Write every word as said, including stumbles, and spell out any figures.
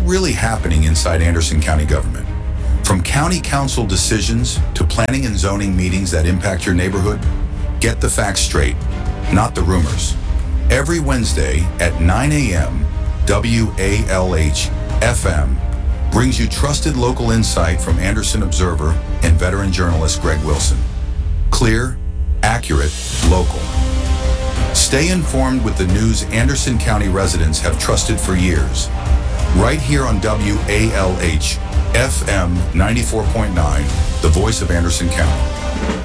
really happening inside Anderson County government? From county council decisions to planning and zoning meetings that impact your neighborhood, get the facts straight, not the rumors. Every Wednesday at nine a.m., W A L H F M brings you trusted local insight from Anderson Observer and veteran journalist Greg Wilson. Clear, accurate, local. Stay informed with the news Anderson County residents have trusted for years. Right here on W A L H F M ninety-four point nine, the voice of Anderson County.